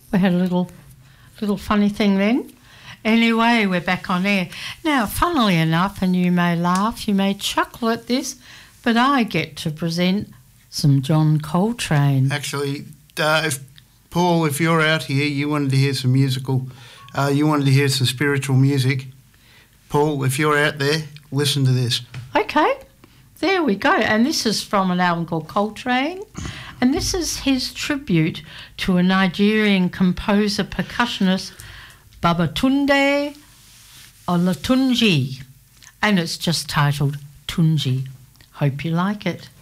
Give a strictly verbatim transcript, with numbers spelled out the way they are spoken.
We had a little, little funny thing then. Anyway, we're back on air. Now, funnily enough, and you may laugh, you may chuckle at this, but I get to present some John Coltrane. Actually, uh, if, Paul, if you're out here, you wanted to hear some musical, uh, you wanted to hear some spiritual music, Paul, if you're out there, listen to this. Okay, there we go. And this is from an album called Coltrane. And this is his tribute to a Nigerian composer, percussionist, Babatunde Olatunji. And it's just titled Tunji. Hope you like it.